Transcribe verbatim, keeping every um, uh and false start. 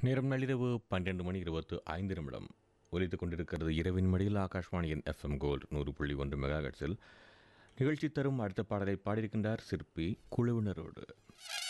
நேரம் நள்ளிரவு பன்னிரண்டு மணி இருபத்து ஐந்து நிமிடம் ஒலித்துக் கொண்டிருக்கிறது. இரவின் மடியில் ஆகாஷ்வாணியின் எஃப்எம் கோல்ட் நூறு புள்ளி ஒன்று மெகாஹெர்ட்ஸில் நிகழ்ச்சி தரும் அடுத்த பாடலை பாடியிருக்கின்றார் சிற்பி குழுவினரோடு.